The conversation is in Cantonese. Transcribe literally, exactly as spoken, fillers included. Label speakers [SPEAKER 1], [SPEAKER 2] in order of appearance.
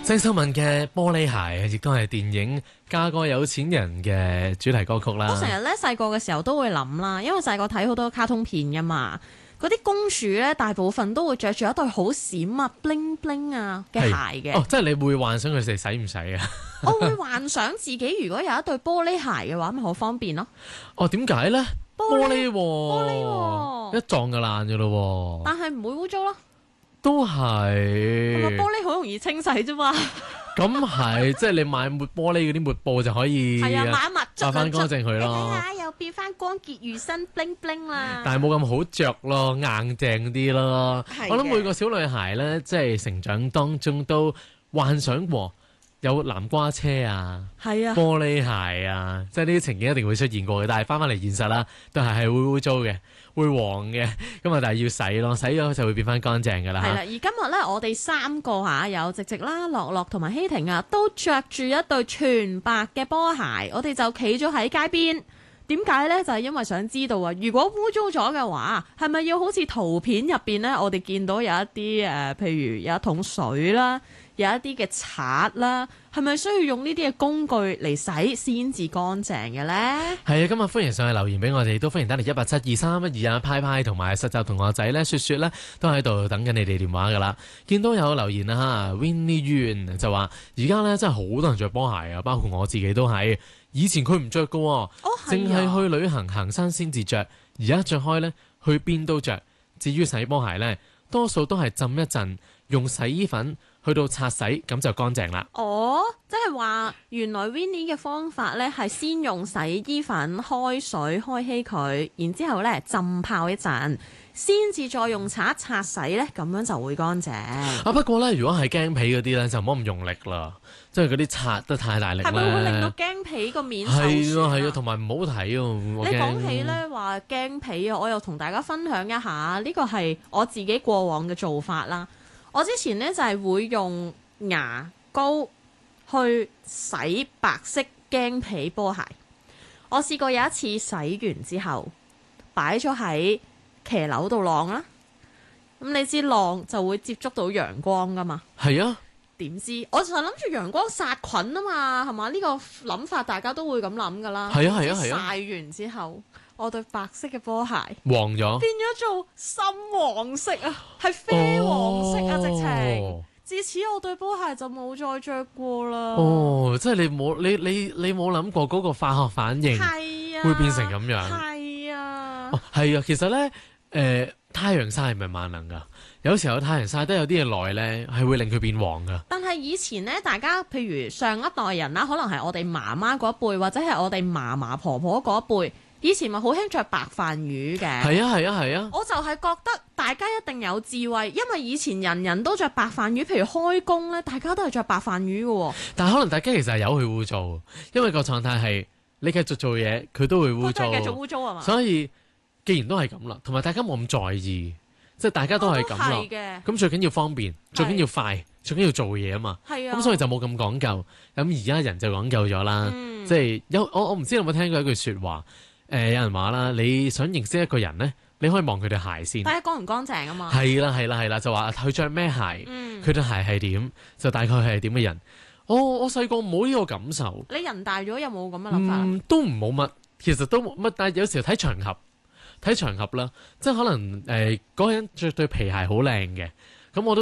[SPEAKER 1] 鄭秀文嘅玻璃鞋亦都係電影《嫁個有錢人》嘅主題歌曲啦。
[SPEAKER 2] 我成日咧細個嘅時候都會諗啦，因為細個睇好多卡通片噶嘛，嗰啲公主咧大部分都會着住一對好閃啊 bling bling 啊嘅鞋嘅。
[SPEAKER 1] 哦，即係你會幻想佢哋使唔使啊？
[SPEAKER 2] 我會幻想自己如果有一對玻璃鞋嘅話，咪好方便咯。
[SPEAKER 1] 哦，點解咧？
[SPEAKER 2] 玻璃
[SPEAKER 1] 玻璃喎，
[SPEAKER 2] 玻璃喎，
[SPEAKER 1] 一撞就爛噶咯。
[SPEAKER 2] 但係唔會污糟咯。
[SPEAKER 1] 都係，
[SPEAKER 2] 係咪玻璃好容易清洗啫嘛？
[SPEAKER 1] 咁係，即係你買抹玻璃嗰啲抹布就可以，
[SPEAKER 2] 係啊，抹一抹，
[SPEAKER 1] 抹翻乾淨佢咯。
[SPEAKER 2] 睇下又變翻光潔如新 bling bling 啦。
[SPEAKER 1] 但係冇咁好着咯，硬淨啲咯。
[SPEAKER 2] 係嘅。
[SPEAKER 1] 我諗每個小女孩咧，即係成長當中都幻想過有南瓜車啊，
[SPEAKER 2] 係啊，
[SPEAKER 1] 玻璃鞋啊，即係呢啲情景一定會出現過嘅。但係翻返嚟現實啦，都係係會污糟嘅，會黃嘅，咁啊，但係要洗咯，洗咗就會變翻乾淨噶啦。
[SPEAKER 2] 係啦，而今日咧，我哋三個嚇有直直啦、樂樂同埋希婷啊，都着住一對全白嘅波鞋，我哋就企咗喺街邊。點解呢？就係因為想知道啊，如果污糟咗嘅話，係咪要好似圖片入邊呢？我哋見到有一啲誒、呃，譬如有一桶水啦，有一啲嘅刷啦，係咪需要用呢啲嘅工具嚟洗先至乾淨嘅呢？
[SPEAKER 1] 係啊，今日歡迎上去留言俾我哋，都歡迎打嚟一八七二三一二啊，派派同埋實習同學仔咧，雪雪咧都喺度等緊你哋電話噶啦。見到有留言啊嚇 Winnie Yuan 就話：而家咧真係好多人着波鞋啊，包括我自己都係。以前佢唔着噶，淨係、哦、去旅行行山先至着。而家着開咧，去邊都着。至於洗波鞋咧，多數都係浸一陣，用洗衣粉去到擦洗，咁就乾淨啦。
[SPEAKER 2] 哦，即係話原來 Winnie 嘅方法咧係先用洗衣粉開水開稀佢，然之後咧浸泡一陣，先至再用刷擦洗咧，咁樣就會乾淨。
[SPEAKER 1] 啊，不過咧，如果係驚皮嗰啲咧，就唔好咁用力啦，即係嗰啲擦得太大力咧，
[SPEAKER 2] 係咪會令到驚皮個面受損？
[SPEAKER 1] 係啊係啊，同埋唔好睇啊！
[SPEAKER 2] 你講起咧話驚皮啊，我又同大家分享一下，呢個係我自己過往嘅做法啦。我之前咧就係會用牙膏去洗白色驚皮波鞋。我試過有一次洗完之後，擺咗喺騎樓度晾啦。咁你知晾就會接觸到陽光噶嘛？
[SPEAKER 1] 係啊。
[SPEAKER 2] 點知我就諗住陽光殺菌啊嘛，係嘛？呢個諗法大家都會咁諗噶啦。
[SPEAKER 1] 係啊係啊係啊。
[SPEAKER 2] 曬完之後，我對白色嘅波鞋
[SPEAKER 1] 黃咗，
[SPEAKER 2] 變咗做深黃色啊，係啡黃色啊，直情。
[SPEAKER 1] 哦。
[SPEAKER 2] 自此我對波鞋就冇再着過啦。
[SPEAKER 1] 哦，即係你冇你你你冇諗過嗰個化學反應會變成咁樣。
[SPEAKER 2] 係啊。
[SPEAKER 1] 哦，係啊，其實咧，誒、呃，太陽曬係咪萬能噶？有時候太陽曬得有啲嘢耐咧，係會令佢變黃噶。
[SPEAKER 2] 但係以前咧，大家譬如上一代人啦，可能係我哋媽媽嗰一輩，或者係我哋嫲嫲婆婆嗰一輩，以前咪好興着白飯魚嘅。
[SPEAKER 1] 係啊係啊係啊！
[SPEAKER 2] 我就係覺得大家一定有智慧，因為以前人人都着白飯魚，譬如開工咧，大家都係着白飯魚嘅。但
[SPEAKER 1] 係可能大家其實係由佢污糟，因為個狀態係你繼續做嘢，佢都會污糟。
[SPEAKER 2] 繼續污糟係嘛？
[SPEAKER 1] 所以既然都係咁啦，同埋大家冇咁在意。即係大家都係咁咯，咁最緊要方便，最緊要快，最緊要做嘢啊嘛。係啊，咁所以就冇咁講究。咁而家人就講究咗啦。嗯、即係有我我唔知你有冇聽過一句説話？誒、呃、有人話啦，你想認識一個人咧，你可以望佢對鞋先。
[SPEAKER 2] 睇下乾唔乾淨啊嘛。係
[SPEAKER 1] 啦係啦係啦，就話佢着咩鞋，佢、
[SPEAKER 2] 嗯、
[SPEAKER 1] 對鞋係點，就大概係點嘅人。我我細個冇呢個感受。
[SPEAKER 2] 你人大咗有冇咁嘅諗法？
[SPEAKER 1] 嗯，都唔冇乜，其實都冇乜，但係有時候睇場合。睇場合啦，即係可能誒嗰、呃、個人着對皮鞋好靚嘅，